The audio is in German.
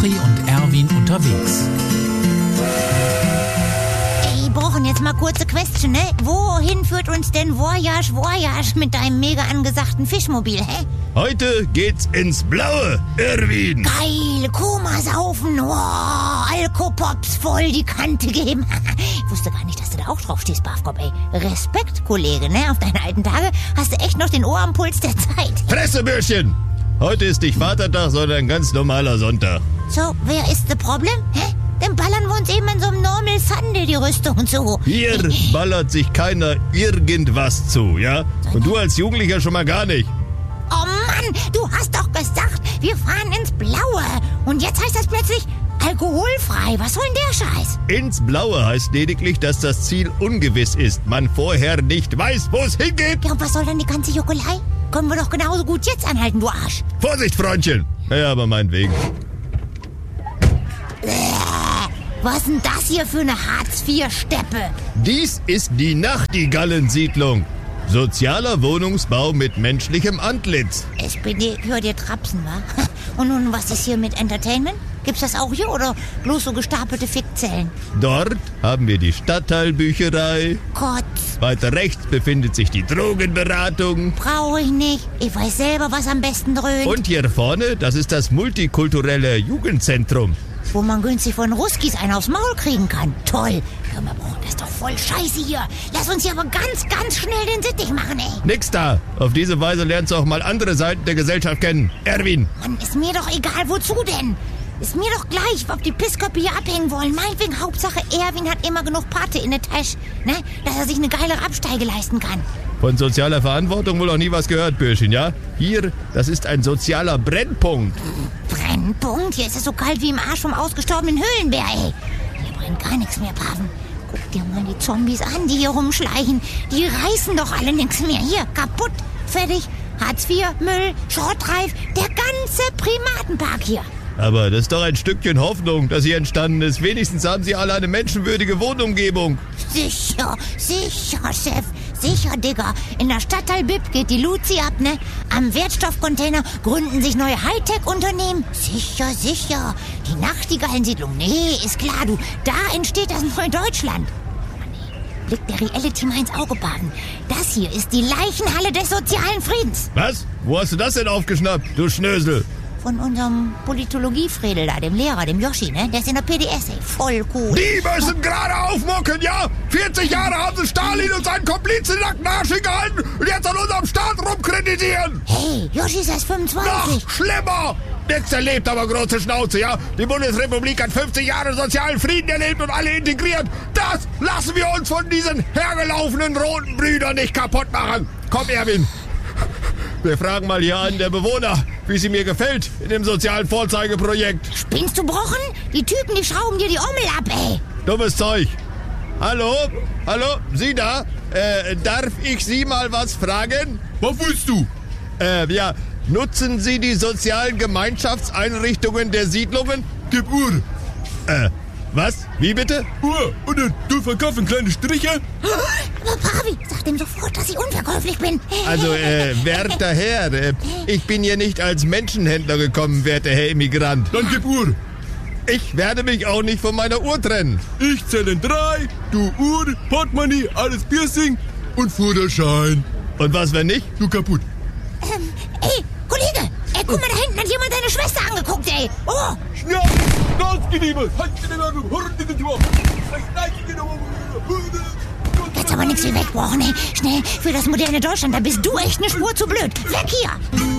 Jochi und Erwin unterwegs. Ey, brauchen jetzt mal kurze Question, ne? Wohin führt uns denn Voyage mit deinem mega angesagten Fischmobil, hä? Heute geht's ins Blaue, Erwin. Geil, Koma saufen, Alkopops voll die Kante geben. Ich wusste gar nicht, dass du da auch drauf stehst, Bafkop, ey. Respekt, Kollege, ne? Auf deine alten Tage hast du echt noch den Ohr am Puls der Zeit. Fressebürschchen! Heute ist nicht Vatertag, sondern ein ganz normaler Sonntag. So, wer ist das Problem? Hä? Dann ballern wir uns eben in so einem Normal Sunday die Rüstung zu. Hier ballert sich keiner irgendwas zu, ja? Und du als Jugendlicher schon mal gar nicht. Oh Mann, du hast doch gesagt, wir fahren ins Blaue. Und jetzt heißt das plötzlich alkoholfrei. Was soll denn der Scheiß? Ins Blaue heißt lediglich, dass das Ziel ungewiss ist. Man vorher nicht weiß, wo es hingeht. Ja, und was soll denn die ganze Juckelei? Können wir doch genauso gut jetzt anhalten, du Arsch. Vorsicht, Freundchen. Naja, aber meinetwegen. Was ist denn das hier für eine Hartz-IV-Steppe? Dies ist die Nachtigallensiedlung. Sozialer Wohnungsbau mit menschlichem Antlitz. SPD, hör dir Trapsen, wa? Und nun, was ist hier mit Entertainment? Gibt's das auch hier oder bloß so gestapelte Fickzellen? Dort haben wir die Stadtteilbücherei. Kotz. Weiter rechts befindet sich die Drogenberatung. Brauche ich nicht. Ich weiß selber, was am besten dröhnt. Und hier vorne, das ist das multikulturelle Jugendzentrum. Wo man günstig von Ruskis einen aufs Maul kriegen kann. Toll. Hör mal, Bruder, das ist doch voll scheiße hier. Lass uns hier aber ganz schnell den Sittich machen, ey. Nix da. Auf diese Weise lernst du auch mal andere Seiten der Gesellschaft kennen. Erwin. Mann, ist mir doch egal, wozu denn? Ist mir doch gleich, ob die Pissköpfe hier abhängen wollen. Meinetwegen, Hauptsache, Erwin hat immer genug Pate in der Tasche, ne? Dass er sich eine geilere Absteige leisten kann. Von sozialer Verantwortung wohl noch nie was gehört, Bürschchen, ja? Hier, das ist ein sozialer Brennpunkt. Brennpunkt? Hier ist es so kalt wie im Arsch vom ausgestorbenen Höhlenbär, ey. Hier brennt gar nichts mehr, Paven. Guck dir mal die Zombies an, die hier rumschleichen. Die reißen doch alle nichts mehr. Hier, kaputt, fertig. Hartz IV, Müll, Schrottreif, der ganze Primatenpark hier. Aber das ist doch ein Stückchen Hoffnung, das hier entstanden ist. Wenigstens haben sie alle eine menschenwürdige Wohnumgebung. Sicher, Chef. Sicher, Digga. In der Stadtteil Bib geht die Luzi ab, ne? Am Wertstoffcontainer gründen sich neue Hightech-Unternehmen. Sicher. Die Nachtigallensiedlung. Nee, ist klar, du. Da entsteht das neue Deutschland. Blick der Reality mal ins Auge baden. Das hier ist die Leichenhalle des sozialen Friedens. Was? Wo hast du das denn aufgeschnappt, du Schnösel? Von unserem Politologie-Fredel da, dem Lehrer, dem Yoshi, ne? Der ist in der PDS, ey. Voll cool. Die müssen gerade aufmucken, ja? 40 Jahre haben sie Stalin und seinen Komplizen nackten Arsch gehalten und jetzt an unserem Staat rumkritisieren. Hey, Yoshi ist erst 25. Noch schlimmer! Nix erlebt, aber große Schnauze, ja? Die Bundesrepublik hat 50 Jahre sozialen Frieden erlebt und alle integriert. Das lassen wir uns von diesen hergelaufenen roten Brüdern nicht kaputt machen. Komm, Erwin. Wir fragen mal hier einen der Bewohner, wie sie mir gefällt in dem sozialen Vorzeigeprojekt. Spinnst du Brochen? Die Typen, die schrauben dir die Ommel ab, ey. Dummes Zeug. Hallo, Sie da? Darf ich Sie mal was fragen? Was willst du? Ja, nutzen Sie die sozialen Gemeinschaftseinrichtungen der Siedlungen? Gib Uhr. Was? Wie bitte? Uhr. Und du verkaufen kleine Striche? Aber Pavi, sag dem sofort, dass ich unverkäuflich bin. Also, werter Herr, ich bin hier nicht als Menschenhändler gekommen, werter Herr Immigrant. Dann gib Uhr. Ich werde mich auch nicht von meiner Uhr trennen. Ich zähle in 3, du Uhr, Portemonnaie, alles Piercing und Führerschein. Und was, wenn nicht? Du kaputt. Ey, Kollege, guck mal, da hinten hat jemand deine Schwester angeguckt, ey. Oh, Schnell, rausgeliebert. jetzt aber nichts wie wegbrochen, ey. Schnell, für das moderne Deutschland, da bist du echt eine Spur zu blöd. Weg hier.